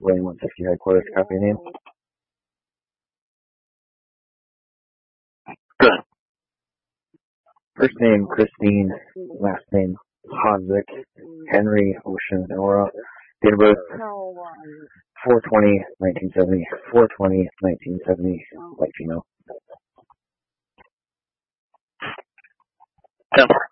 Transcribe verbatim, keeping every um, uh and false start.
Lane one sixty headquarters, copy name. Good. First name, Christine. Last name, Hodzic. Henry Ocean Nora. Date of birth, four twenty nineteen seventy. four twenty nineteen seventy. White female. ten four.